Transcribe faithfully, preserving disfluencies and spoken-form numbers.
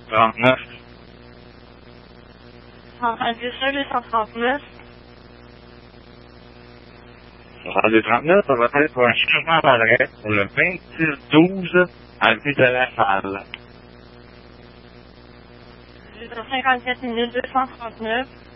trente-neuf. Entendu ça, deux cent trente-neuf. soixante-deux trente-neuf, ça va être pour un changement d'adresse pour le vingt-six douze avenue de la Salle. cinquante-quatre minutes, deux cent trente-neuf.